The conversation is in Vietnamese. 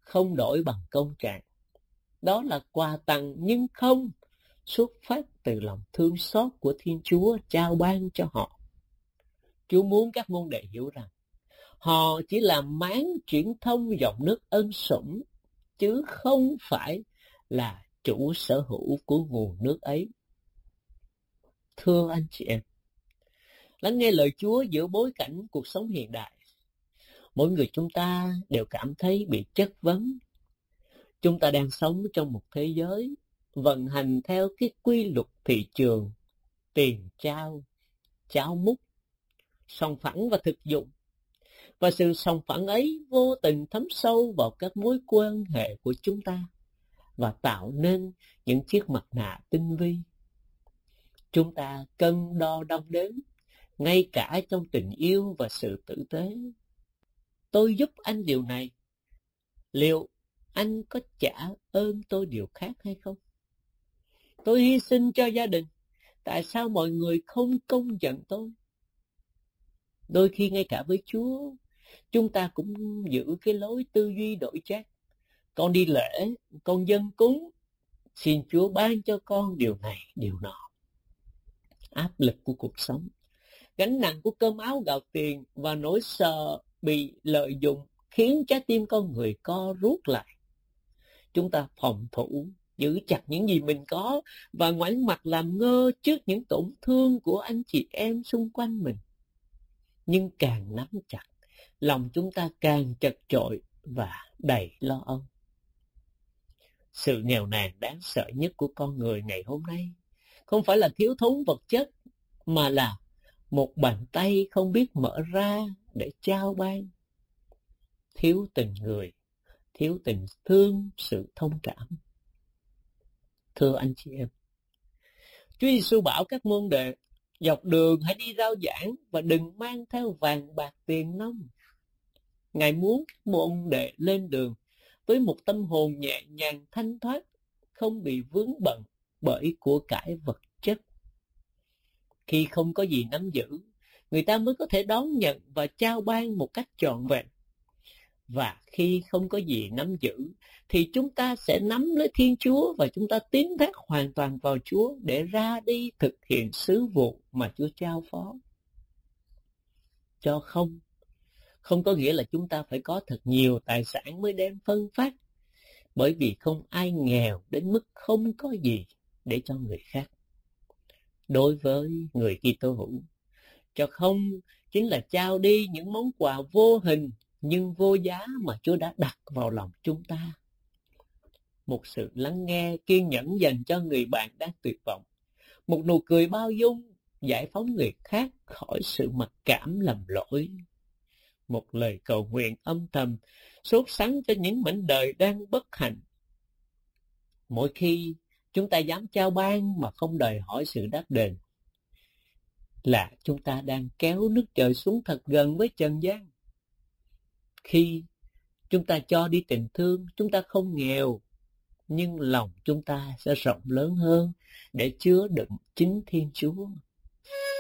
không đổi bằng công trạng. Đó là quà tặng nhưng không xuất phát từ lòng thương xót của Thiên Chúa trao ban cho họ. Chúa muốn các môn đệ hiểu rằng họ chỉ là máng truyền thông dòng nước ân sủng, chứ không phải là chủ sở hữu của nguồn nước ấy. Thưa anh chị em, lắng nghe lời Chúa giữa bối cảnh cuộc sống hiện đại, mỗi người chúng ta đều cảm thấy bị chất vấn. Chúng ta đang sống trong một thế giới vận hành theo cái quy luật thị trường, tiền trao, cháo múc, sòng phẳng và thực dụng. Và sự sòng phẳng ấy vô tình thấm sâu vào các mối quan hệ của chúng ta và tạo nên những chiếc mặt nạ tinh vi. Chúng ta cân đo đong đếm, ngay cả trong tình yêu và sự tử tế. Tôi giúp anh điều này, liệu anh có trả ơn tôi điều khác hay không? Tôi hy sinh cho gia đình, tại sao mọi người không công nhận tôi? Đôi khi ngay cả với Chúa, chúng ta cũng giữ cái lối tư duy đổi chác. Con đi lễ, con dâng cúng, xin Chúa ban cho con điều này, điều nọ. Áp lực của cuộc sống, gánh nặng của cơm áo gạo tiền và nỗi sợ bị lợi dụng khiến trái tim con người co rút lại. Chúng ta phòng thủ, giữ chặt những gì mình có và ngoảnh mặt làm ngơ trước những tổn thương của anh chị em xung quanh mình. Nhưng càng nắm chặt, lòng chúng ta càng chật chội và đầy lo âu. Sự nghèo nàn đáng sợ nhất của con người ngày hôm nay không phải là thiếu thốn vật chất, mà là một bàn tay không biết mở ra để trao ban. Thiếu tình người, thiếu tình thương, sự thông cảm. Thưa anh chị em, Chúa Giêsu bảo các môn đệ dọc đường hãy đi rao giảng và đừng mang theo vàng bạc tiền nong. Ngài muốn các môn đệ lên đường với một tâm hồn nhẹ nhàng thanh thoát, không bị vướng bận bởi của cải vật chất. Khi không có gì nắm giữ, người ta mới có thể đón nhận và trao ban một cách trọn vẹn. Và khi không có gì nắm giữ, thì chúng ta sẽ nắm lấy Thiên Chúa và chúng ta tín thác hoàn toàn vào Chúa để ra đi thực hiện sứ vụ mà Chúa trao phó. Cho không có nghĩa là chúng ta phải có thật nhiều tài sản mới đem phân phát, bởi vì không ai nghèo đến mức không có gì để cho người khác. Đối với người Kitô hữu, cho không chính là trao đi những món quà vô hình nhưng vô giá mà Chúa đã đặt vào lòng chúng ta. Một sự lắng nghe kiên nhẫn dành cho người bạn đang tuyệt vọng, một nụ cười bao dung giải phóng người khác khỏi sự mặc cảm lầm lỗi, một lời cầu nguyện âm thầm sốt sắng cho những mảnh đời đang bất hạnh. Mỗi khi chúng ta dám trao ban mà không đòi hỏi sự đáp đền, là chúng ta đang kéo nước trời xuống thật gần với trần gian. Khi chúng ta cho đi tình thương, chúng ta không nghèo, nhưng lòng chúng ta sẽ rộng lớn hơn để chứa đựng chính Thiên Chúa.